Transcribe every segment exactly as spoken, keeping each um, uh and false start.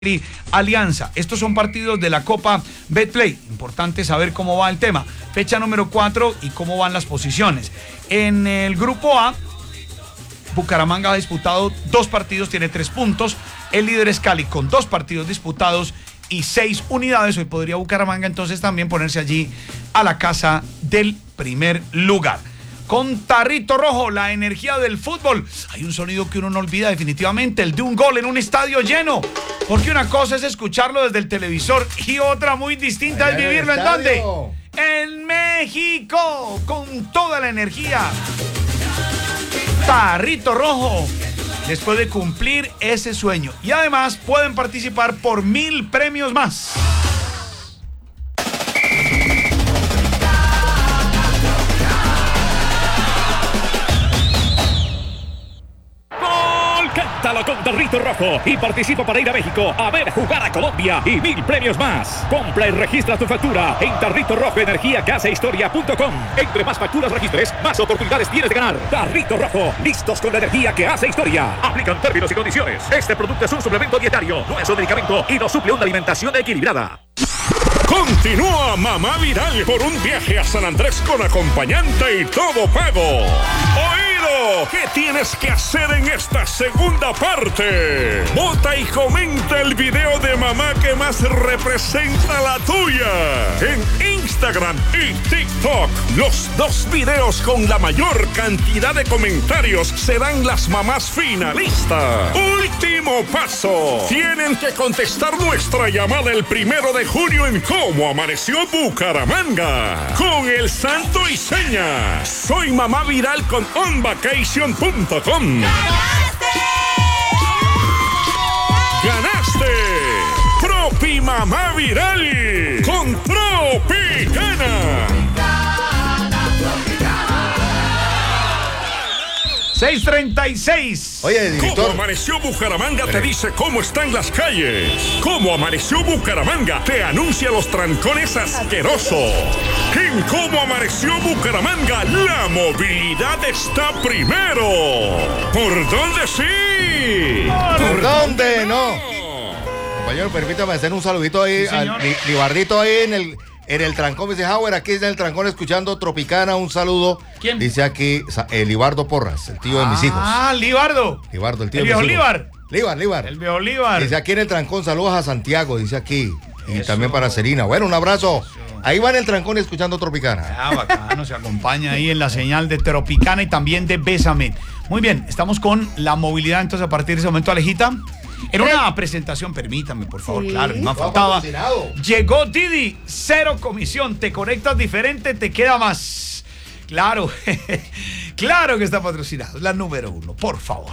y Alianza. Estos son partidos de la Copa Betplay. Importante saber cómo va el tema. Fecha número cuatro y cómo van las posiciones. En el grupo A, Bucaramanga ha disputado dos partidos, tiene tres puntos. El líder es Cali con dos partidos disputados y seis unidades. Hoy podría Bucaramanga entonces también ponerse allí a la casa del primer lugar. Con Tarrito Rojo, la energía del fútbol. Hay un sonido que uno no olvida definitivamente, el de un gol en un estadio lleno. Porque una cosa es escucharlo desde el televisor y otra muy distinta es vivirlo. ¿En dónde? En México, con toda la energía. Tarrito Rojo les puede cumplir ese sueño. Y además pueden participar por mil premios más. Cántalo con Tarrito Rojo y participa para ir a México a ver jugar a Colombia y mil premios más. Compra y registra tu factura en Tarrito Rojo Energía que hace historia punto com. Entre más facturas registres, más oportunidades tienes de ganar. Tarrito Rojo, listos con la energía que hace historia. Aplican términos y condiciones. Este producto es un suplemento dietario, no es un medicamento y no suple una alimentación equilibrada. Continúa Mamá Viral por un viaje a San Andrés con acompañante y todo pago. ¡Oído! ¿Qué tienes que hacer en esta segunda parte? Vota y comenta el video de mamá que más representa la tuya en Instagram y TikTok. Los dos videos con la mayor cantidad de comentarios serán las mamás finalistas. Último paso. Tienen que contestar nuestra llamada el primero de junio en Cómo Amaneció Bucaramanga con el santo y seña. Soy Mamá Viral con on vacation punto com. ¡Ganaste! ¡Ganaste! Tropi Mamá Viral con Tropicana. seis treinta y seis. Oye, director. Cómo Amaneció Bucaramanga te dice cómo están las calles. Cómo Amaneció Bucaramanga te anuncia los trancones asquerosos. En Cómo Amaneció Bucaramanga la movilidad está primero. ¿Por dónde sí? ¿Por dónde no? Compañero, permítame hacer un saludito ahí Sí, al li- Libardito ahí en el en el trancón. Dice Howard, aquí en el trancón escuchando Tropicana. Un saludo. ¿Quién? Dice aquí eh, Libardo Porras, el tío de mis hijos. Ah, Libardo. Libardo, el tío El de mis viejo hijos. Líbar. Líbar, Líbar. El viejo Líbar. Dice aquí en el trancón, saludos a Santiago, dice aquí. Y Eso. también para Serina. Bueno, un abrazo. Ahí va en el trancón escuchando Tropicana. Ah, bacano, se acompaña ahí en la señal de Tropicana y también de Bésame. Muy bien, estamos con la movilidad, entonces a partir de ese momento, Alejita. En una presentación, permítame, por favor, Sí. claro, me faltaba. patrocinado. Llegó Didi, cero comisión, te conectas diferente, te queda más. Claro, claro que está patrocinado, la número uno, por favor.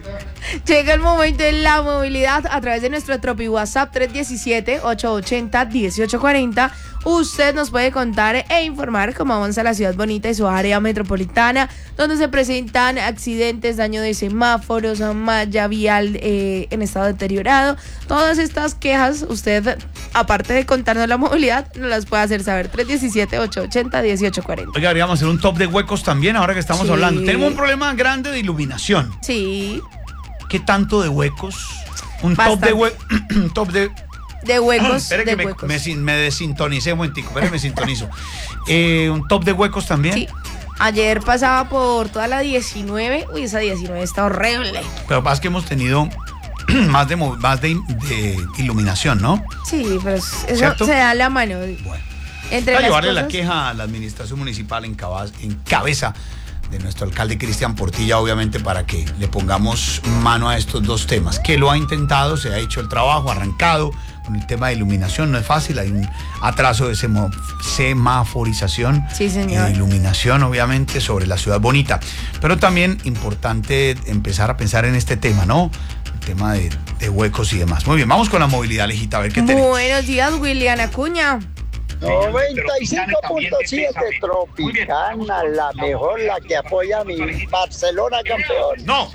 Llega el momento de la movilidad a través de nuestro Tropi WhatsApp tres uno siete, ocho ocho cero, uno ocho cuatro cero. Usted nos puede contar e informar cómo avanza la ciudad bonita y su área metropolitana, donde se presentan accidentes, daño de semáforos, malla vial eh, en estado deteriorado. Todas estas quejas, usted, aparte de contarnos la movilidad, nos las puede hacer saber. tres uno siete, ocho ocho cero, uno ocho cuatro cero. Oiga, deberíamos hacer un top de huecos también, ahora que estamos Sí. hablando. Tenemos un problema grande de iluminación. Sí, ¿Qué tanto de huecos? Un top Bastante. de huecos. Un top de. de huecos, Espere de que me, huecos. me, sin- me desintonicé un momentico, espere, me sintonizo. Eh, un top de huecos también. Sí. Ayer pasaba por toda la diecinueve. Uy, esa diecinueve está horrible. Pero pasa que hemos tenido más de mo- más de, de iluminación, ¿no? Sí, pero es- eso ¿Cierto? se da la mano. Bueno. Entre Para las llevarle la cosas- queja a la administración municipal en, cabaz- en cabeza de nuestro alcalde Cristian Portilla, obviamente, para que le pongamos mano a estos dos temas. Que lo ha intentado, se ha hecho el trabajo, arrancado con el tema de iluminación. No es fácil, hay un atraso de semo- semaforización. Sí, señor. E iluminación, obviamente, sobre la ciudad bonita. Pero también importante empezar a pensar en este tema, ¿no? El tema de, de huecos y demás. Muy bien, vamos con la movilidad, Alejita, a ver qué tenemos. Buenos días, William Acuña. noventa y cinco punto siete Tropicana, la mejor, la que apoya a mi Barcelona campeón. No.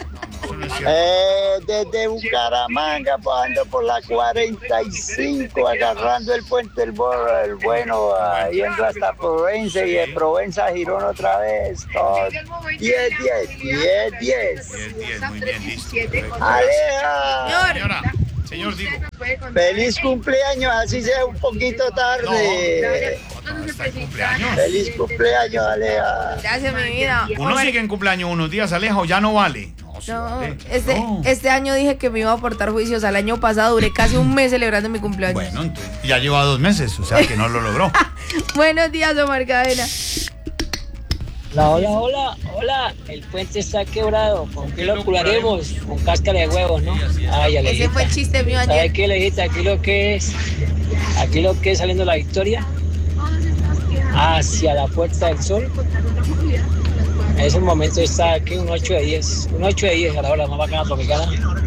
Eh, desde Bucaramanga, pasando por la cuarenta y cinco, agarrando el puente el, Bo- el Bueno, ah, yendo hasta Provenza y de Provenza a Girón otra vez. Todo. diez, diez, diez, diez. diez, diez, muy bien, listo. Aleja. Señora, Señor Diego. Feliz cumpleaños, así sea un poquito tarde. No, está el cumpleaños. Feliz cumpleaños, Aleja. Gracias, mi vida. Uno sigue en cumpleaños unos días, Aleja, o ya no vale. No, sí No, vale. este, No. este año dije que me iba a aportar juicios. Al año pasado duré casi un mes celebrando mi cumpleaños. Bueno, entonces, ya lleva dos meses, o sea que no lo logró. Buenos días, Omar Cadena. Hola, hola, hola, hola. El puente está quebrado. ¿Con qué lo curaremos? Con cáscara de huevos, ¿no? Ay, Ese Alejita. fue el chiste mío ¿Sabe ayer. qué, Alejita? Aquí lo que es, aquí lo que es saliendo la victoria hacia la Puerta del Sol. En ese momento está aquí un ocho de diez. Un ocho de diez a la hora más bacana tropicana.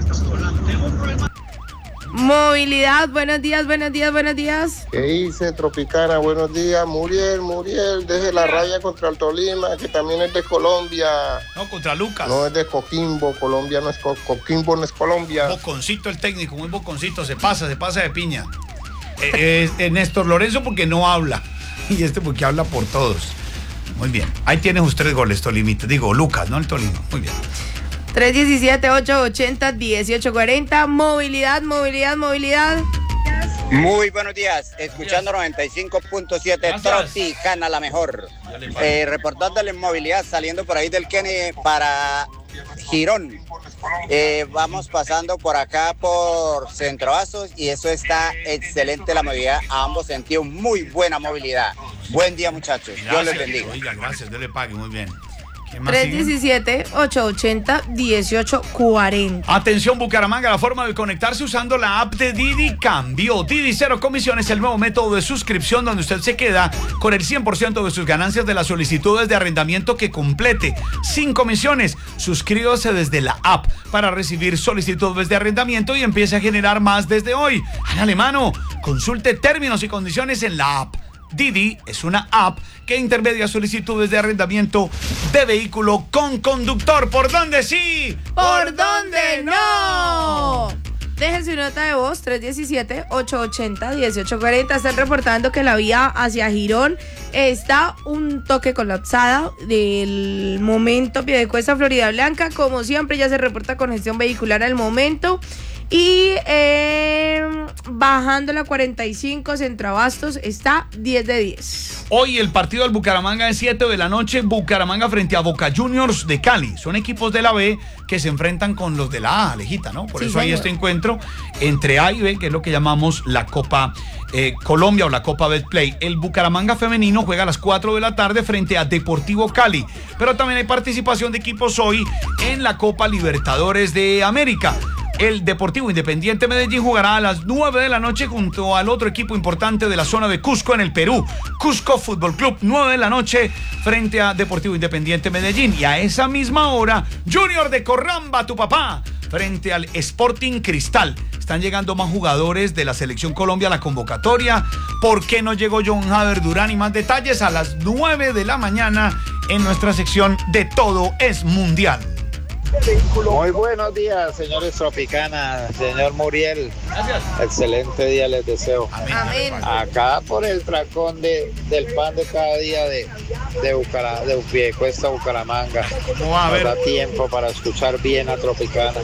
Movilidad, buenos días, buenos días, buenos días. ¿Qué dice Tropicana? Buenos días, Muriel, Muriel, deje la raya contra el Tolima, que también es de Colombia. No, contra Lucas. No es de Coquimbo, Colombia no es Co- Coquimbo, no es Colombia. Boconcito el técnico, muy boconcito, se pasa, se pasa de piña. Eh, es Néstor Lorenzo porque no habla. Y este porque habla por todos. Muy bien. Ahí tienes sus tres goles, Tolimita. Digo, Lucas, ¿no? El Tolima. Muy bien. tres uno siete, ocho ocho cero, uno ocho cuatro cero. Movilidad, movilidad, movilidad. Muy buenos días, escuchando noventa y cinco punto siete Tropicana, la mejor. Eh, reportando la movilidad saliendo por ahí del Kennedy para Girón. Eh, vamos pasando por acá por Centro Vasos y eso está excelente la movilidad a ambos sentidos, muy buena movilidad. Buen día, muchachos. Dios les bendiga. Oiga, gracias, Dios le pague, muy bien. ¿Qué más tres sigue? uno siete, ocho ocho cero, uno ocho cuatro cero. Atención Bucaramanga, la forma de conectarse usando la app de Didi cambió. Didi Cero Comisiones, el nuevo método de suscripción donde usted se queda con el cien por ciento de sus ganancias de las solicitudes de arrendamiento que complete. Sin comisiones, suscríbase desde la app para recibir solicitudes de arrendamiento y empiece a generar más desde hoy. Hágale mano, consulte términos y condiciones en la app. Didi es una app que intermedia solicitudes de arrendamiento de vehículo con conductor. ¿Por dónde sí? ¿Por dónde no? Dejen su nota de voz, tres uno siete, ocho ocho cero, uno ocho cuatro cero. Están reportando que la vía hacia Girón está un toque colapsada. Del momento, Piedecuesta, Florida Blanca, como siempre, ya se reporta congestión vehicular al momento. Y eh, bajando la cuarenta y cinco, Centroabastos está diez de diez. Hoy el partido del Bucaramanga es siete de la noche. Bucaramanga frente a Boca Juniors de Cali. Son equipos de la B que se enfrentan con los de la A, Alejita, ¿no? Por Sí, eso hay señor. este encuentro entre A y B, que es lo que llamamos la Copa eh, Colombia o la Copa Betplay. El Bucaramanga femenino juega a las cuatro de la tarde frente a Deportivo Cali. Pero también hay participación de equipos hoy en la Copa Libertadores de América. El Deportivo Independiente Medellín jugará a las nueve de la noche junto al otro equipo importante de la zona de Cusco en el Perú, Cusco Fútbol Club, nueve de la noche frente a Deportivo Independiente Medellín. Y a esa misma hora, Junior de Corramba, tu papá, frente al Sporting Cristal. Están llegando más jugadores de la Selección Colombia a la convocatoria. ¿Por qué no llegó John Javier Durán? Y más detalles a las nueve de la mañana en nuestra sección de Todo es Mundial. Muy buenos días, señores Tropicana, señor Muriel. Gracias. Excelente día les deseo. Amén. Acá por el tracón de, del pan de cada día de, de, Bucara, de Piedecuesta, Bucaramanga. ¿Cómo va a Nos ver? da tiempo para escuchar bien a Tropicana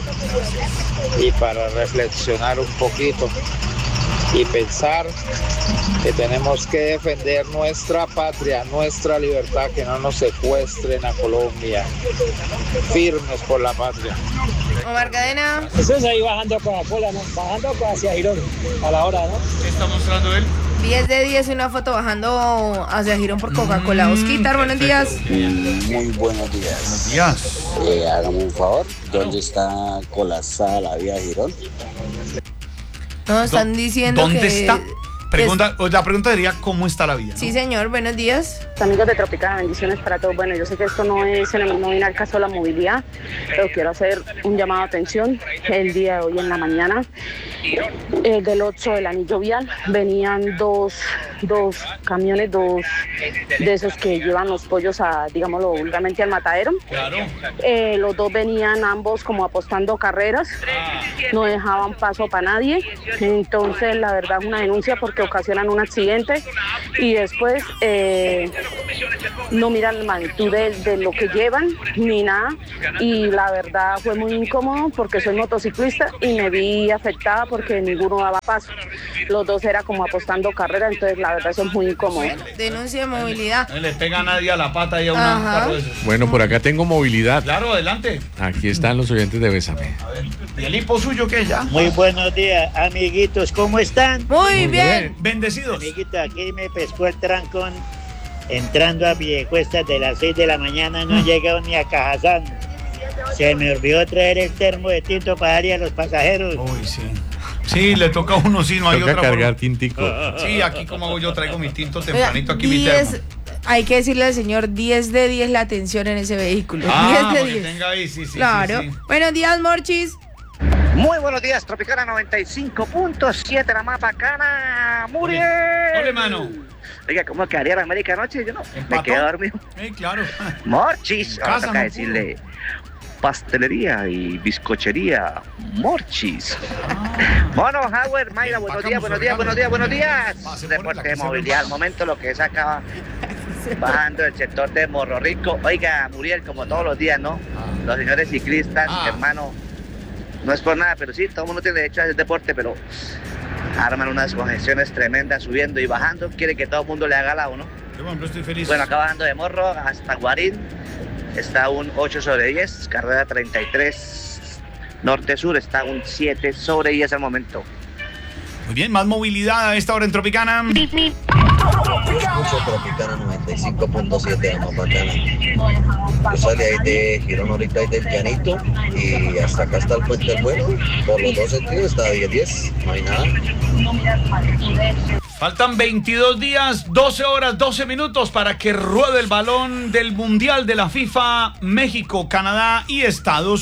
y para reflexionar un poquito y pensar que tenemos que defender nuestra patria, nuestra libertad, que no nos secuestren a Colombia. Firmes por la patria. Omar Cadena. Eso es ahí bajando Coca-Cola, ¿no? Bajando hacia Girón a la hora, ¿no? ¿Qué está mostrando él? diez de diez, una foto bajando hacia Girón por Coca-Cola. Mm, Osquitar, buenos días. Muy buenos días. Buenos días. Eh, hágame un favor, ¿dónde está colapsada la vía Girón? No, están diciendo ¿Dónde que... está? Pregunta, o la pregunta sería, ¿cómo está la vía? ¿no? Sí, señor, buenos días. Amigos de Tropicana, bendiciones para todos. Bueno, yo sé que esto no es, no viene al caso de la movilidad, pero quiero hacer un llamado de atención. El día de hoy en la mañana, eh, del ocho del anillo vial, venían dos, dos camiones, dos de esos que llevan los pollos a, digámoslo vulgarmente, al matadero. Claro. Eh, los dos venían ambos como apostando carreras, no dejaban paso para nadie. Entonces, la verdad es una denuncia porque ocasionan un accidente y después eh, no miran la magnitud de, de lo que llevan ni nada, y la verdad fue muy incómodo porque soy motociclista y me vi afectada porque ninguno daba paso. Los dos era como apostando carrera, entonces la verdad eso es muy incómodo. Denuncia de movilidad. No le pega a nadie a la pata y a una carro de esos. Bueno, por acá tengo movilidad. Claro, adelante. Aquí están los oyentes de Bésame. A ver, ¿y el hipo suyo qué ya? Muy buenos días, amiguitos, ¿cómo están? Muy, Muy bien. bien. Bendecidos. Amiguito, aquí me pescó el trancón entrando a Piedecuesta de las seis de la mañana, no he llegado ni a Cajazán. Se me olvidó traer el termo de tinto para darle a los pasajeros. Uy, sí. Sí, le toca a uno, sí, no hay Toca otra cargar forma. tintico. Sí, aquí como hago yo, traigo mi tinto tempranito, aquí mi diez, termo. hay que decirle al señor diez de diez la atención en ese vehículo. Ah, diez de diez. tenga ahí, sí, sí, claro. sí, sí. Buenos días, Morchis. Muy buenos días, Tropicana noventa y cinco punto siete, la más bacana. Muriel. Ole, mano. Oiga, ¿cómo quedaría la América anoche? Yo no, ¿Empató? me quedé dormido. Sí, claro. Morchis, ahora Casa, toca no decirle pastelería y bizcochería Morchis. Ah. Mono, Howard, Mayra, buenos días, buenos días, buenos días, buenos días. Deporte de movilidad, al momento lo que se acaba bajando el sector de Morro Rico. Oiga, Muriel, como todos los días, ¿no? Los señores ciclistas, Ah. hermano, no es por nada, pero sí, todo el mundo tiene derecho a hacer deporte, pero arman unas congestiones tremendas subiendo y bajando. Quiere que todo el mundo le haga lado, ¿no? Yo, bueno, estoy feliz. Bueno, acá bajando de Morro hasta Guarín está un ocho sobre diez, carrera treinta y tres norte-sur está un siete sobre diez al momento. Muy bien, más movilidad a esta hora en Tropicana. Escucho Tropicana noventa y cinco punto siete, la más bacana. Yo salí ahí de Girón ahorita, ahí del Llanito, y hasta acá está el Puente del Bueno. Por los dos sentidos está diez diez, no hay nada. Faltan veintidós días, doce horas, doce minutos para que ruede el balón del Mundial de la FIFA, México, Canadá y Estados Unidos.